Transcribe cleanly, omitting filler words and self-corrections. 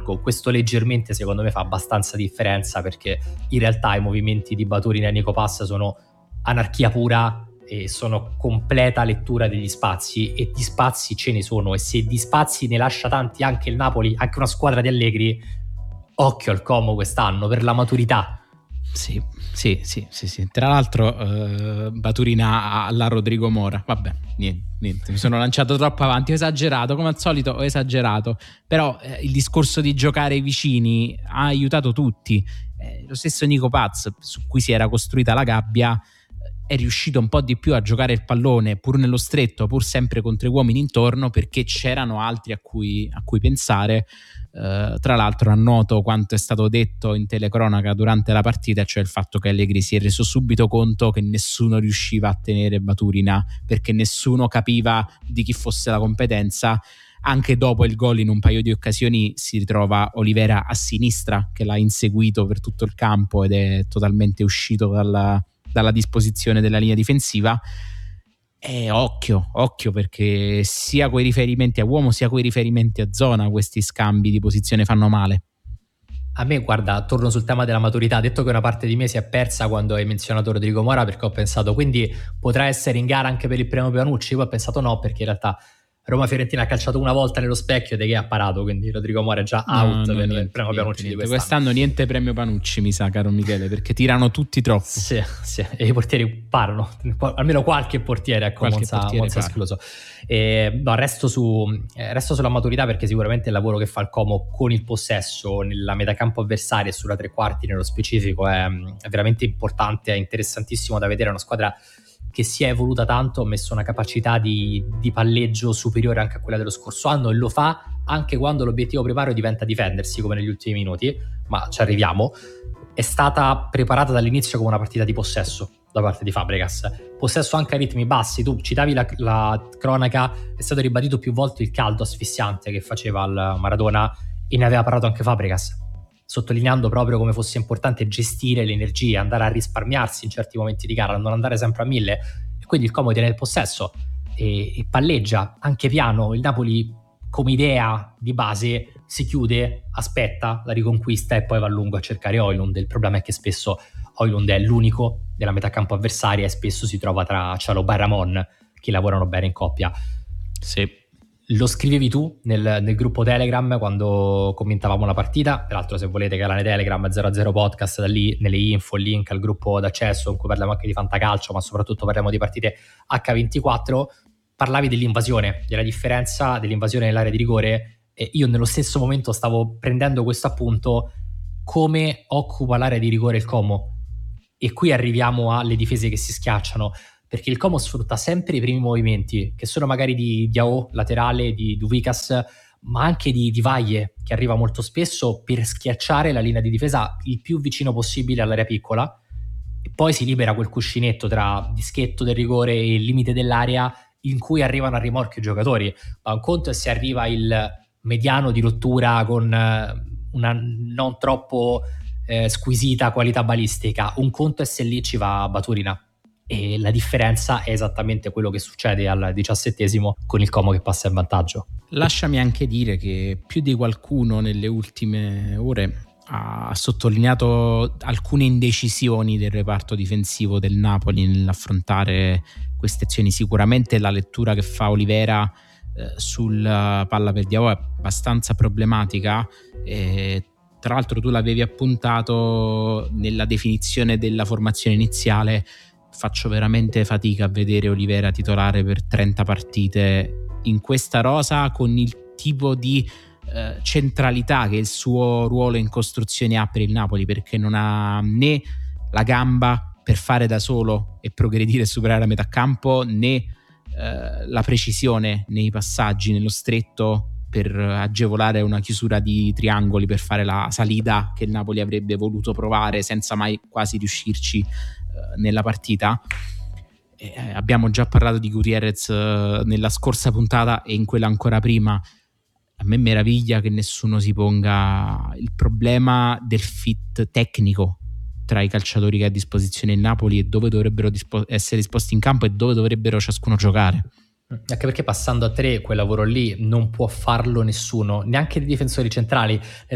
largo. Questo leggermente secondo me fa abbastanza differenza, perché in realtà i movimenti di Baturin e Nico Paz sono anarchia pura e sono completa lettura degli spazi, e di spazi ce ne sono, e se di spazi ne lascia tanti anche il Napoli, anche una squadra di Allegri, occhio al Como quest'anno per la maturità. Sì. Tra l'altro Baturin alla Rodrigo Mora, vabbè, niente, mi sono lanciato troppo avanti, ho esagerato, come al solito ho esagerato, però il discorso di giocare ai vicini ha aiutato tutti. Lo stesso Nico Paz, su cui si era costruita la gabbia, è riuscito un po' di più a giocare il pallone pur nello stretto, pur sempre con 3 uomini intorno, perché c'erano altri a cui pensare. Tra l'altro annoto quanto è stato detto in telecronaca durante la partita, cioè il fatto che Allegri si è reso subito conto che nessuno riusciva a tenere Baturina, perché nessuno capiva di chi fosse la competenza. Anche dopo il gol, in un paio di occasioni si ritrova Olivera a sinistra che l'ha inseguito per tutto il campo ed è totalmente uscito dalla disposizione della linea difensiva. E occhio, perché sia coi riferimenti a uomo sia coi riferimenti a zona questi scambi di posizione fanno male. A me, guarda, torno sul tema della maturità. Detto che una parte di me si è persa quando hai menzionato Rodrigo Mora, perché ho pensato quindi potrà essere in gara anche per il premio Panucci, poi ho pensato no, perché in realtà Roma-Fiorentina ha calciato una volta nello specchio ed è che ha parato, quindi Rodrigo Mora è già out per il premio Panucci di quest'anno niente premio Panucci, mi sa, caro Michele, perché tirano tutti troppo. Sì, e i portieri parano, almeno qualche portiere, ecco, Monza escluso. No, resto sulla maturità, perché sicuramente il lavoro che fa il Como con il possesso nella metacampo avversaria e sulla tre quarti nello specifico è veramente importante, è interessantissimo da vedere. È una squadra che si è evoluta tanto, ha messo una capacità di palleggio superiore anche a quella dello scorso anno, e lo fa anche quando l'obiettivo primario diventa difendersi, come negli ultimi minuti, ma ci arriviamo. È stata preparata dall'inizio come una partita di possesso da parte di Fabregas, possesso anche a ritmi bassi. Tu citavi la cronaca, è stato ribadito più volte il caldo asfissiante che faceva al Maradona, e ne aveva parlato anche Fabregas, sottolineando proprio come fosse importante gestire le energie, andare a risparmiarsi in certi momenti di gara, non andare sempre a 1000. E quindi il Como tiene il possesso e palleggia anche piano. Il Napoli, come idea di base, si chiude, aspetta la riconquista e poi va a lungo a cercare Højlund. Il problema è che spesso Højlund è l'unico della metacampo avversaria e spesso si trova tra Chalobah e Ramon, che lavorano bene in coppia. Sì. Lo scrivevi tu nel gruppo Telegram quando commentavamo la partita. Peraltro, se volete, canale Telegram 00 Podcast, da lì nelle info link al gruppo d'accesso in cui parliamo anche di fantacalcio, ma soprattutto parliamo di partite H24. Parlavi dell'invasione, della differenza dell'invasione nell'area di rigore, e io nello stesso momento stavo prendendo questo appunto: come occupa l'area di rigore il Como. E qui arriviamo alle difese che si schiacciano, perché il Como sfrutta sempre i primi movimenti, che sono magari di Diao, laterale, di Duvikas, ma anche di Valle, che arriva molto spesso per schiacciare la linea di difesa il più vicino possibile all'area piccola, e poi si libera quel cuscinetto tra dischetto del rigore e il limite dell'area in cui arrivano a rimorchio i giocatori. Ma un conto è se arriva il mediano di rottura con una non troppo squisita qualità balistica, un conto è se lì ci va Baturina. E la differenza è esattamente quello che succede al 17esimo con il Como che passa in vantaggio. Lasciami anche dire che più di qualcuno nelle ultime ore ha sottolineato alcune indecisioni del reparto difensivo del Napoli nell'affrontare queste azioni. Sicuramente la lettura che fa Olivera sulla palla per Diao è abbastanza problematica. Tra l'altro tu l'avevi appuntato nella definizione della formazione iniziale. Faccio veramente fatica a vedere Olivera titolare per 30 partite in questa rosa, con il tipo di centralità che il suo ruolo in costruzione ha per il Napoli, perché non ha né la gamba per fare da solo e progredire e superare la metà campo, né la precisione nei passaggi nello stretto per agevolare una chiusura di triangoli, per fare la salita che il Napoli avrebbe voluto provare senza mai quasi riuscirci nella partita. Abbiamo già parlato di Gutierrez nella scorsa puntata e in quella ancora prima. A me meraviglia che nessuno si ponga il problema del fit tecnico tra i calciatori che ha a disposizione il Napoli e dove dovrebbero essere disposti in campo e dove dovrebbero ciascuno giocare. Anche perché passando a 3 quel lavoro lì non può farlo nessuno, neanche i difensori centrali, nel